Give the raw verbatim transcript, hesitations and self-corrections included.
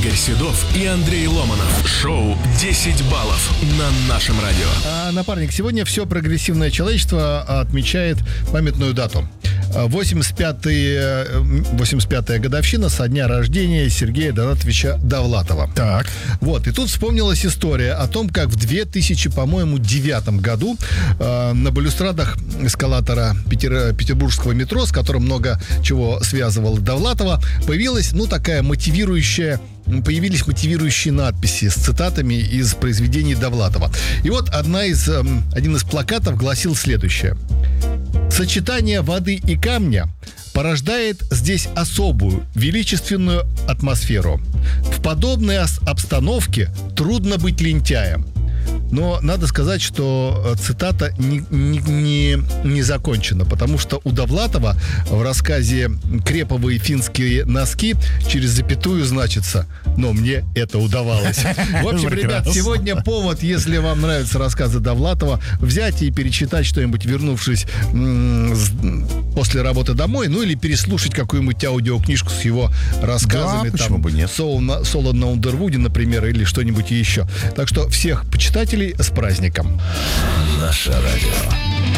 Игорь Седов и Андрей Ломанов. Шоу десять баллов на нашем радио. А, напарник, сегодня все прогрессивное человечество отмечает памятную дату. восемьдесят пятая годовщина со дня рождения Сергея Донатовича Довлатова. Так. Вот, и тут вспомнилась история о том, как в две тысячи, по-моему, девятом году э, на балюстрадах эскалатора Питер, петербургского метро, с которым много чего связывало Довлатова, появилась, ну, такая мотивирующая появились мотивирующие надписи с цитатами из произведений Довлатова. И вот одна из, э, один из плакатов гласил следующее. «Сочетание воды и камня порождает здесь особую, величественную атмосферу. В подобной обстановке трудно быть лентяем». Но надо сказать, что цитата не, не, не, не закончена, потому что у Довлатова в рассказе «Креповые финские носки» через запятую значится «но мне это удавалось». В общем, ребят, сегодня повод, если вам нравятся рассказы Довлатова, взять и перечитать что-нибудь, вернувшись м- после работы домой, ну или переслушать какую-нибудь аудиокнижку с его рассказами. Да, там, почему бы нет? «Соло, Соло на Ундервуде», например, или что-нибудь еще. Так что всех почитателей с праздником. Наше радио.